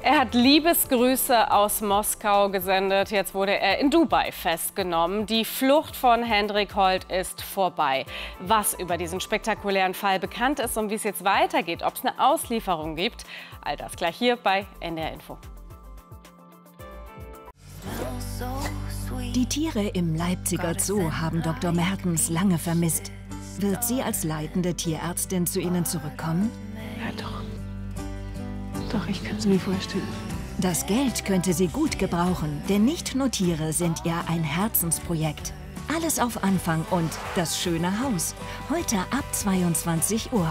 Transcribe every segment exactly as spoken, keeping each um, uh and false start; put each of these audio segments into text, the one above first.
Er hat Liebesgrüße aus Moskau gesendet. Jetzt wurde er in Dubai festgenommen. Die Flucht von Hendrik Holt ist vorbei. Was über diesen spektakulären Fall bekannt ist und wie es jetzt weitergeht, ob es eine Auslieferung gibt, all das gleich hier bei N D R Info. Die Tiere im Leipziger Zoo haben Doktor Mertens lange vermisst. Wird sie als leitende Tierärztin zu ihnen zurückkommen? Ja, doch. Doch, ich kann es mir vorstellen. Das Geld könnte sie gut gebrauchen, denn nicht nur Tiere sind ihr ein Herzensprojekt. Alles auf Anfang und das schöne Haus. Heute ab zweiundzwanzig Uhr.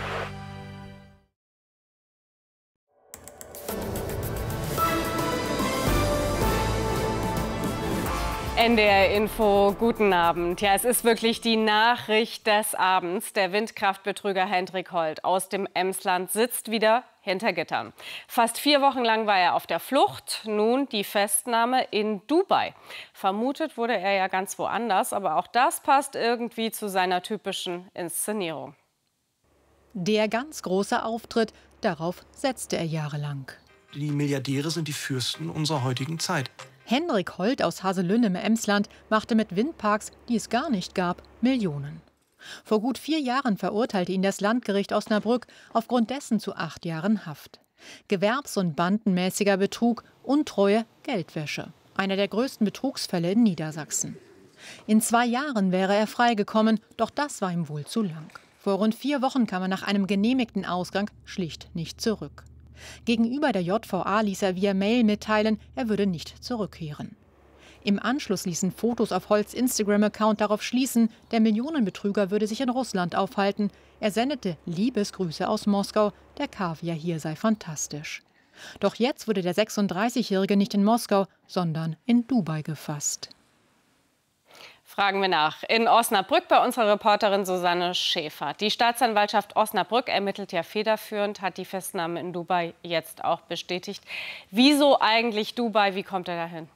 N D R Info, guten Abend. Ja, es ist wirklich die Nachricht des Abends. Der Windkraftbetrüger Hendrik Holt aus dem Emsland sitzt wieder hinter Gittern. Fast vier Wochen lang war er auf der Flucht, nun die Festnahme in Dubai. Vermutet wurde er ja ganz woanders, aber auch das passt irgendwie zu seiner typischen Inszenierung. Der ganz große Auftritt, darauf setzte er jahrelang. Die Milliardäre sind die Fürsten unserer heutigen Zeit. Hendrik Holt aus Haselünne im Emsland machte mit Windparks, die es gar nicht gab, Millionen. Vor gut vier Jahren verurteilte ihn das Landgericht Osnabrück aufgrund dessen zu acht Jahren Haft. Gewerbs- und bandenmäßiger Betrug, Untreue, Geldwäsche. Einer der größten Betrugsfälle in Niedersachsen. In zwei Jahren wäre er freigekommen, doch das war ihm wohl zu lang. Vor rund vier Wochen kam er nach einem genehmigten Ausgang schlicht nicht zurück. Gegenüber der J V A ließ er via Mail mitteilen, er würde nicht zurückkehren. Im Anschluss ließen Fotos auf Holts Instagram-Account darauf schließen, der Millionenbetrüger würde sich in Russland aufhalten. Er sendete Liebesgrüße aus Moskau, der Kaviar hier sei fantastisch. Doch jetzt wurde der sechsunddreißigjährige nicht in Moskau, sondern in Dubai gefasst. Fragen wir nach. In Osnabrück bei unserer Reporterin Susanne Schäfer. Die Staatsanwaltschaft Osnabrück ermittelt ja federführend, hat die Festnahme in Dubai jetzt auch bestätigt. Wieso eigentlich Dubai? Wie kommt er dahin?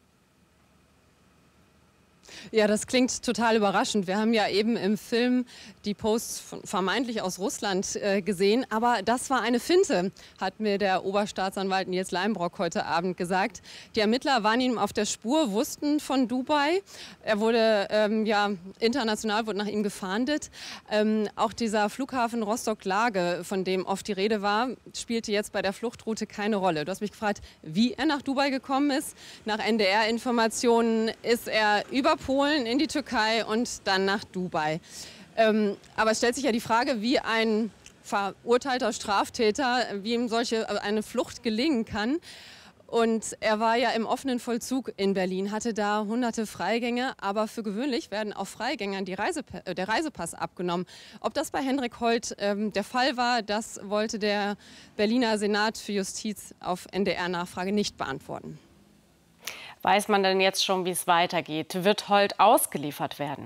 Ja, das klingt total überraschend. Wir haben ja eben im Film die Posts von, vermeintlich aus Russland äh, gesehen. Aber das war eine Finte, hat mir der Oberstaatsanwalt Nils Leimbrock heute Abend gesagt. Die Ermittler waren ihm auf der Spur, wussten von Dubai. Er wurde ähm, ja international wurde nach ihm gefahndet. Ähm, auch dieser Flughafen Rostock-Lage, von dem oft die Rede war, spielte jetzt bei der Fluchtroute keine Rolle. Du hast mich gefragt, wie er nach Dubai gekommen ist. Nach N D R-Informationen ist er über Polen in die Türkei und dann nach Dubai. Ähm, aber es stellt sich ja die Frage, wie ein verurteilter Straftäter, wie ihm solche eine Flucht gelingen kann. Und er war ja im offenen Vollzug in Berlin, hatte da hunderte Freigänge, aber für gewöhnlich werden auch Freigängern die Reise, äh, der Reisepass abgenommen. Ob das bei Hendrik Holt ähm, der Fall war, das wollte der Berliner Senat für Justiz auf N D R-Nachfrage nicht beantworten. Weiß man denn jetzt schon, wie es weitergeht? Wird Holt ausgeliefert werden?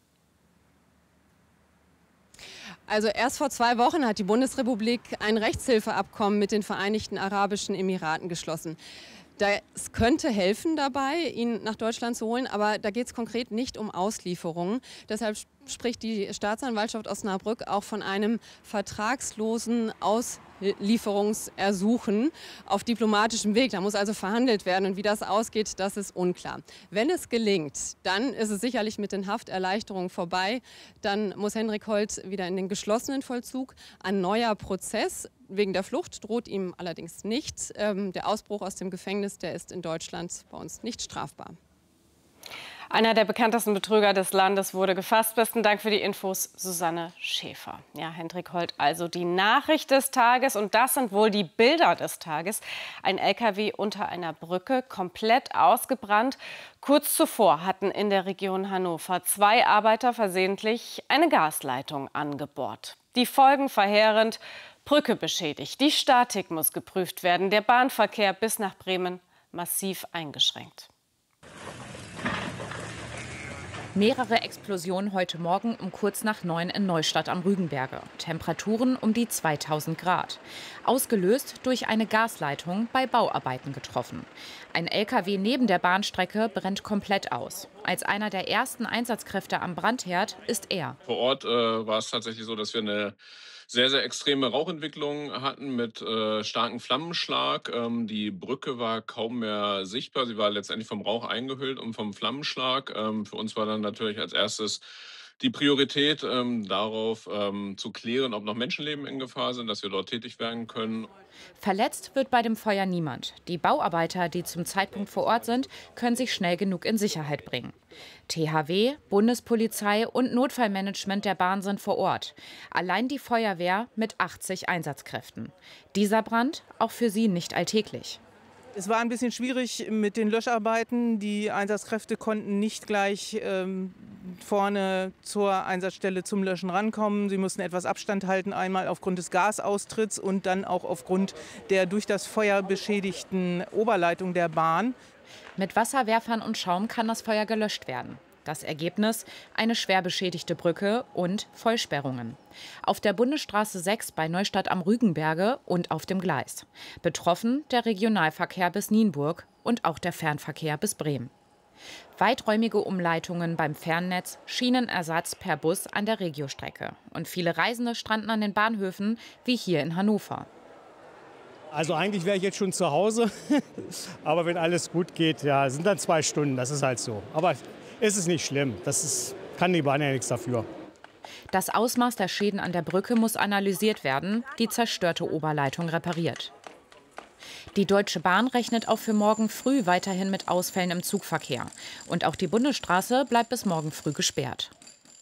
Also erst vor zwei Wochen hat die Bundesrepublik ein Rechtshilfeabkommen mit den Vereinigten Arabischen Emiraten geschlossen. Das könnte helfen dabei, ihn nach Deutschland zu holen, aber da geht es konkret nicht um Auslieferungen. Deshalb spricht die Staatsanwaltschaft Osnabrück auch von einem vertragslosen Auslieferungsersuchen auf diplomatischem Weg. Da muss also verhandelt werden und wie das ausgeht, das ist unklar. Wenn es gelingt, dann ist es sicherlich mit den Hafterleichterungen vorbei. Dann muss Hendrik Holt wieder in den geschlossenen Vollzug. Ein neuer Prozess wegen der Flucht droht ihm allerdings nicht. Ähm, der Ausbruch aus dem Gefängnis, der ist in Deutschland bei uns nicht strafbar. Einer der bekanntesten Betrüger des Landes wurde gefasst. Besten Dank für die Infos, Susanne Schäfer. Ja, Hendrik Holt, also die Nachricht des Tages. Und das sind wohl die Bilder des Tages. Ein L K W unter einer Brücke, komplett ausgebrannt. Kurz zuvor hatten in der Region Hannover zwei Arbeiter versehentlich eine Gasleitung angebohrt. Die Folgen verheerend. Brücke beschädigt. Die Statik muss geprüft werden. Der Bahnverkehr bis nach Bremen massiv eingeschränkt. Mehrere Explosionen heute Morgen um kurz nach neun in Neustadt am Rügenberge. Temperaturen um die zweitausend Grad. Ausgelöst durch eine Gasleitung bei Bauarbeiten getroffen. Ein L K W neben der Bahnstrecke brennt komplett aus. Als einer der ersten Einsatzkräfte am Brandherd ist er. Vor Ort äh, war es tatsächlich so, dass wir eine sehr, sehr extreme Rauchentwicklungen hatten mit äh, starkem Flammenschlag. Ähm, die Brücke war kaum mehr sichtbar. Sie war letztendlich vom Rauch eingehüllt und vom Flammenschlag. Ähm, für uns war dann natürlich als erstes die Priorität ähm, darauf ähm, zu klären, ob noch Menschenleben in Gefahr sind, dass wir dort tätig werden können. Verletzt wird bei dem Feuer niemand. Die Bauarbeiter, die zum Zeitpunkt vor Ort sind, können sich schnell genug in Sicherheit bringen. T H W, Bundespolizei und Notfallmanagement der Bahn sind vor Ort. Allein die Feuerwehr mit achtzig Einsatzkräften. Dieser Brand auch für sie nicht alltäglich. Es war ein bisschen schwierig mit den Löscharbeiten. Die Einsatzkräfte konnten nicht gleich ähm, vorne zur Einsatzstelle zum Löschen rankommen. Sie mussten etwas Abstand halten, einmal aufgrund des Gasaustritts und dann auch aufgrund der durch das Feuer beschädigten Oberleitung der Bahn. Mit Wasserwerfern und Schaum kann das Feuer gelöscht werden. Das Ergebnis: eine schwer beschädigte Brücke und Vollsperrungen. Auf der Bundesstraße sechs bei Neustadt am Rügenberge und auf dem Gleis. Betroffen der Regionalverkehr bis Nienburg und auch der Fernverkehr bis Bremen. Weiträumige Umleitungen beim Fernnetz, Schienenersatz per Bus an der Regiostrecke. Und viele Reisende stranden an den Bahnhöfen, wie hier in Hannover. Also eigentlich wäre ich jetzt schon zu Hause, aber wenn alles gut geht, ja, sind dann zwei Stunden, das ist halt so. Aber es ist nicht schlimm, das ist, kann die Bahn ja nichts dafür. Das Ausmaß der Schäden an der Brücke muss analysiert werden, die zerstörte Oberleitung repariert. Die Deutsche Bahn rechnet auch für morgen früh weiterhin mit Ausfällen im Zugverkehr. Und auch die Bundesstraße bleibt bis morgen früh gesperrt.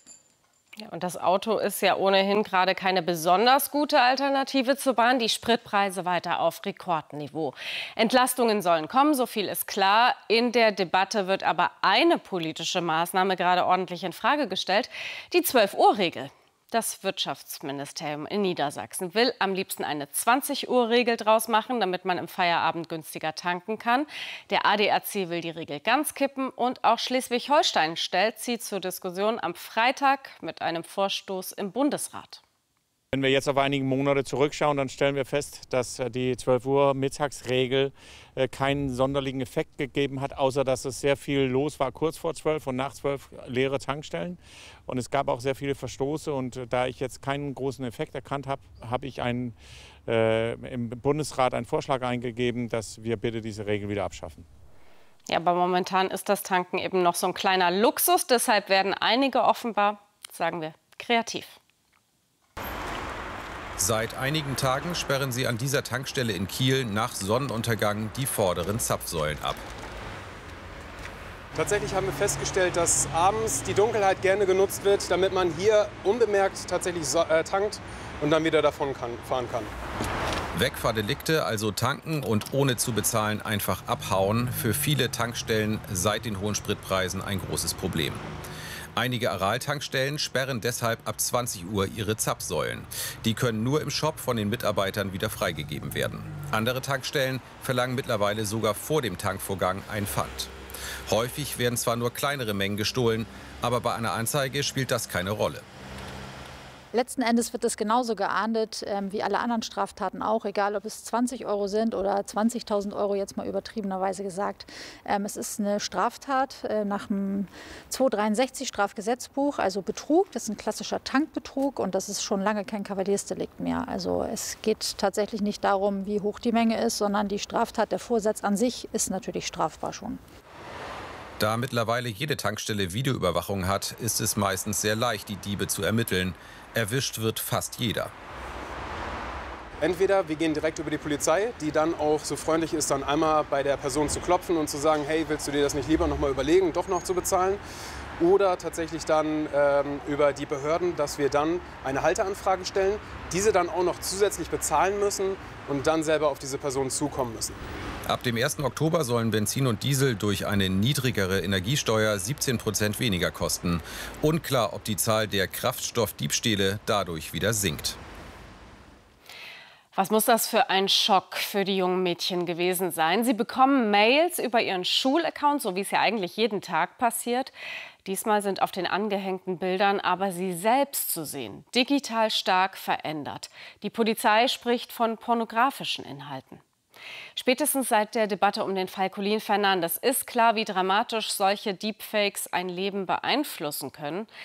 Ja, und das Auto ist ja ohnehin gerade keine besonders gute Alternative zur Bahn. Die Spritpreise weiter auf Rekordniveau. Entlastungen sollen kommen, so viel ist klar. In der Debatte wird aber eine politische Maßnahme gerade ordentlich in Frage gestellt: die zwölf Uhr Regel. Das Wirtschaftsministerium in Niedersachsen will am liebsten eine zwanzig Uhr Regel draus machen, damit man im Feierabend günstiger tanken kann. Der A D A C will die Regel ganz kippen und auch Schleswig-Holstein stellt sie zur Diskussion am Freitag mit einem Vorstoß im Bundesrat. Wenn wir jetzt auf einige Monate zurückschauen, dann stellen wir fest, dass die zwölf Uhr Mittagsregel keinen sonderlichen Effekt gegeben hat, außer dass es sehr viel los war kurz vor zwölf und nach zwölf leere Tankstellen. Und es gab auch sehr viele Verstoße. Und da ich jetzt keinen großen Effekt erkannt habe, habe ich einen, äh, im Bundesrat einen Vorschlag eingegeben, dass wir bitte diese Regel wieder abschaffen. Ja, aber momentan ist das Tanken eben noch so ein kleiner Luxus. Deshalb werden einige offenbar, sagen wir, kreativ. Seit einigen Tagen sperren sie an dieser Tankstelle in Kiel nach Sonnenuntergang die vorderen Zapfsäulen ab. Tatsächlich haben wir festgestellt, dass abends die Dunkelheit gerne genutzt wird, damit man hier unbemerkt tatsächlich tankt und dann wieder davon kann, fahren kann. Wegfahrdelikte, also tanken und ohne zu bezahlen einfach abhauen, für viele Tankstellen seit den hohen Spritpreisen ein großes Problem. Einige Aral-Tankstellen sperren deshalb ab zwanzig Uhr ihre Zapfsäulen. Die können nur im Shop von den Mitarbeitern wieder freigegeben werden. Andere Tankstellen verlangen mittlerweile sogar vor dem Tankvorgang ein Pfand. Häufig werden zwar nur kleinere Mengen gestohlen, aber bei einer Anzeige spielt das keine Rolle. Letzten Endes wird es genauso geahndet ähm, wie alle anderen Straftaten auch, egal ob es zwanzig Euro sind oder zwanzigtausend Euro, jetzt mal übertriebenerweise gesagt. Ähm, es ist eine Straftat äh, nach dem zweihundertdreiundsechzig Strafgesetzbuch, also Betrug. Das ist ein klassischer Tankbetrug und das ist schon lange kein Kavaliersdelikt mehr. Also es geht tatsächlich nicht darum, wie hoch die Menge ist, sondern die Straftat, der Vorsatz an sich ist natürlich strafbar schon. Da mittlerweile jede Tankstelle Videoüberwachung hat, ist es meistens sehr leicht, die Diebe zu ermitteln. Erwischt wird fast jeder. Entweder wir gehen direkt über die Polizei, die dann auch so freundlich ist, dann einmal bei der Person zu klopfen und zu sagen, hey, willst du dir das nicht lieber noch mal überlegen, doch noch zu bezahlen? Oder tatsächlich dann ähm, über die Behörden, dass wir dann eine Halteanfrage stellen, diese dann auch noch zusätzlich bezahlen müssen und dann selber auf diese Person zukommen müssen. Ab dem ersten Oktober sollen Benzin und Diesel durch eine niedrigere Energiesteuer siebzehn Prozent weniger kosten. Unklar, ob die Zahl der Kraftstoffdiebstähle dadurch wieder sinkt. Was muss das für ein Schock für die jungen Mädchen gewesen sein? Sie bekommen Mails über ihren Schulaccount, so wie es ja eigentlich jeden Tag passiert. Diesmal sind auf den angehängten Bildern aber sie selbst zu sehen, digital stark verändert. Die Polizei spricht von pornografischen Inhalten. Spätestens seit der Debatte um den Fall Colin Fernandes ist klar, wie dramatisch solche Deepfakes ein Leben beeinflussen können.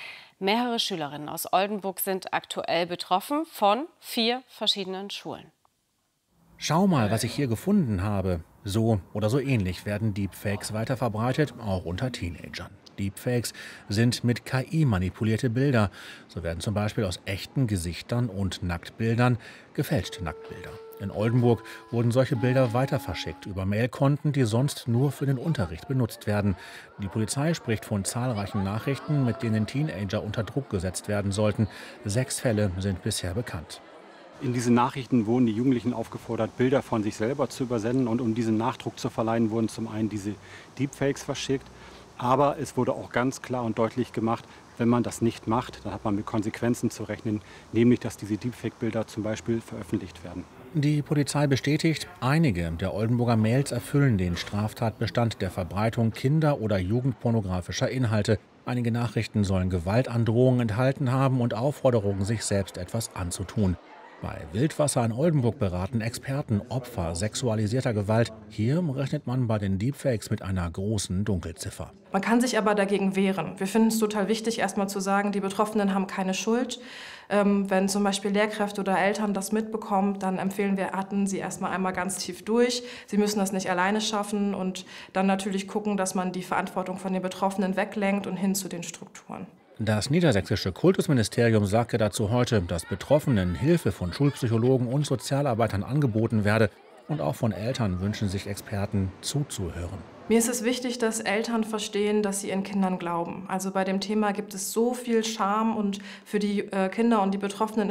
Mehrere Schülerinnen aus Oldenburg sind aktuell betroffen von vier verschiedenen Schulen. Schau mal, was ich hier gefunden habe. So oder so ähnlich werden Deepfakes weiterverbreitet, auch unter Teenagern. Deepfakes sind mit K I manipulierte Bilder. So werden zum Beispiel aus echten Gesichtern und Nacktbildern gefälschte Nacktbilder. In Oldenburg wurden solche Bilder weiter verschickt über Mailkonten, die sonst nur für den Unterricht benutzt werden. Die Polizei spricht von zahlreichen Nachrichten, mit denen Teenager unter Druck gesetzt werden sollten. Sechs Fälle sind bisher bekannt. In diesen Nachrichten wurden die Jugendlichen aufgefordert, Bilder von sich selber zu übersenden. Und um diesen Nachdruck zu verleihen, wurden zum einen diese Deepfakes verschickt. Aber es wurde auch ganz klar und deutlich gemacht, wenn man das nicht macht, dann hat man mit Konsequenzen zu rechnen, nämlich dass diese Deepfake-Bilder zum Beispiel veröffentlicht werden. Die Polizei bestätigt, einige der Oldenburger Mails erfüllen den Straftatbestand der Verbreitung kinder- oder jugendpornografischer Inhalte. Einige Nachrichten sollen Gewaltandrohungen enthalten haben und Aufforderungen, sich selbst etwas anzutun. Bei Wildwasser in Oldenburg beraten Experten Opfer sexualisierter Gewalt. Hier rechnet man bei den Deepfakes mit einer großen Dunkelziffer. Man kann sich aber dagegen wehren. Wir finden es total wichtig, erstmal zu sagen, die Betroffenen haben keine Schuld. Ähm, wenn zum Beispiel Lehrkräfte oder Eltern das mitbekommen, dann empfehlen wir, atmen Sie erstmal einmal ganz tief durch. Sie müssen das nicht alleine schaffen und dann natürlich gucken, dass man die Verantwortung von den Betroffenen weglenkt und hin zu den Strukturen. Das niedersächsische Kultusministerium sagte dazu heute, dass Betroffenen Hilfe von Schulpsychologen und Sozialarbeitern angeboten werde. Und auch von Eltern wünschen sich Experten zuzuhören. Mir ist es wichtig, dass Eltern verstehen, dass sie ihren Kindern glauben. Also bei dem Thema gibt es so viel Scham und für die Kinder und die Betroffenen